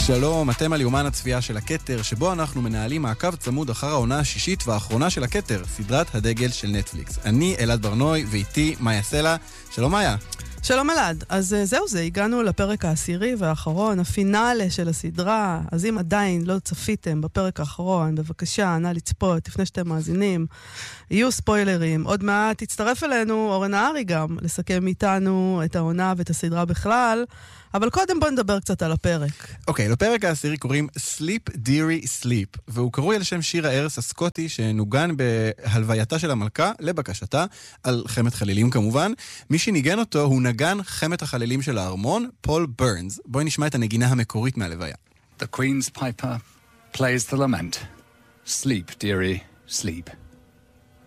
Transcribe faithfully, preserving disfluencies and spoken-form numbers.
שלום, אתם על יומן הצפייה של הכתר, שבו אנחנו מנהלים מעקב צמוד אחר העונה השישית והאחרונה של הכתר, סדרת הדגל של נטפליקס. אני אלעד ברנוי, ואיתי מאיה סלע. שלום מאיה. שלום אלעד. אז זהו זה, הגענו לפרק העשירי והאחרון, הפינאלה של הסדרה. אז אם עדיין לא צפיתם בפרק האחרון, בבקשה, נא לצפות, לפני שאתם מאזינים. יהיו ספוילרים. עוד מעט תצטרף אלינו אורן נהרי גם, לסכם איתנו את העונה ואת הסדרה בכלל. אבל קודם בוא נדבר קצת על הפרק. אוקיי, okay, לפרק העשירי קוראים Sleep Deary Sleep, והוא קרוי על שם שיר הארס הסקוטי שנוגן בהלווייתה של המלכה, לבקשתה, על חמת חלילים כמובן. מי שניגן אותו הוא נגן חמת החלילים של הארמון, פול ברנס. בואי נשמע את הנגינה המקורית מהלוויה. The Queen's Piper plays the lament. Sleep, dearie, sleep.